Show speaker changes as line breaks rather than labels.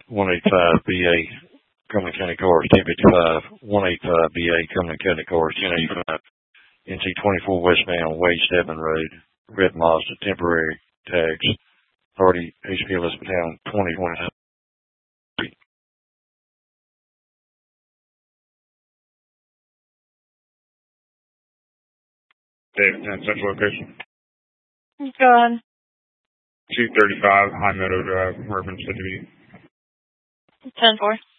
185BA, Cumberland County Cars, 1055, 185BA, Cumberland County Cars, 1085, NC24 westbound, Wade Stedman Road, red Mazda, temporary tags, authority HP Elizabeth Town, 2020.
Dave, central location.
Go on.
235 High Meadow Drive, Murphy City.
10-4.